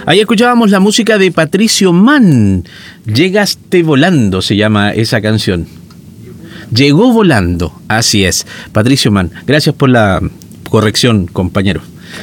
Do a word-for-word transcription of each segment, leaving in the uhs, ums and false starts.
Ahí escuchábamos la música de Patricio Mann. Llegaste volando, se llama esa canción. Llegó volando, así es. Patricio Mann, gracias por la corrección, compañero.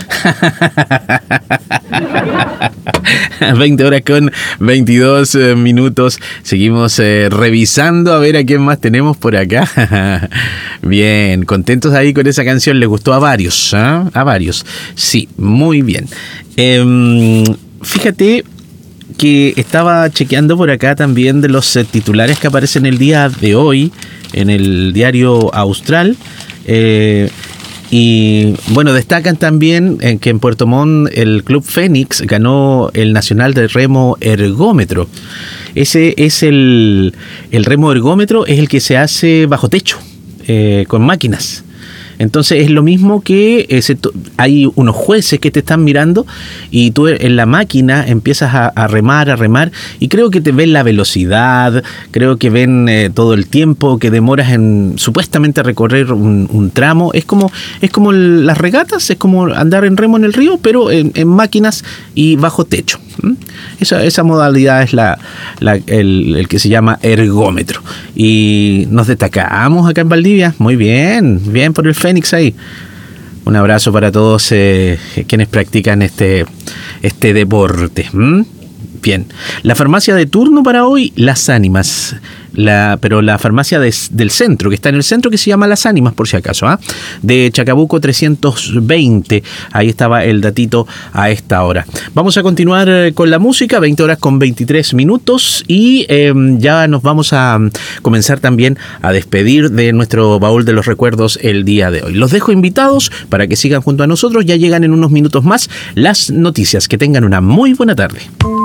veinte horas con veintidós minutos. Seguimos eh, revisando a ver a quién más tenemos por acá. Bien, contentos ahí con esa canción. Les gustó a varios, ¿eh? A varios. Sí, muy bien. Eh, fíjate que estaba chequeando por acá también de los eh, titulares que aparecen el día de hoy en el diario Austral. Eh, Y bueno, destacan también en que en Puerto Montt el Club Fénix ganó el Nacional de Remo Ergómetro. Ese es el, el remo ergómetro, es el que se hace bajo techo, eh, con máquinas. Entonces es lo mismo que ese, hay unos jueces que te están mirando y tú en la máquina empiezas a, a remar, a remar, y creo que te ven la velocidad, creo que ven eh, todo el tiempo que demoras en supuestamente recorrer un, un tramo. Es como, es como el, las regatas, es como andar en remo en el río, pero en, en máquinas y bajo techo. ¿Mm? Esa, esa modalidad es la, la, el, el que se llama ergómetro. Y nos destacamos acá en Valdivia. Muy bien, bien por el Fénix ahí. Un abrazo para todos eh, quienes practican este, este deporte. ¿Mm? Bien. La farmacia de turno para hoy, Las Ánimas. La, pero la farmacia de, del centro, que está en el centro, que se llama Las Ánimas, por si acaso, ¿eh? De Chacabuco trescientos veinte. Ahí estaba el datito a esta hora. Vamos a continuar con la música, veinte horas con veintitrés minutos, y eh, ya nos vamos a comenzar también a despedir de nuestro baúl de los recuerdos el día de hoy. Los dejo invitados para que sigan junto a nosotros. Ya llegan en unos minutos más las noticias. Que tengan una muy buena tarde.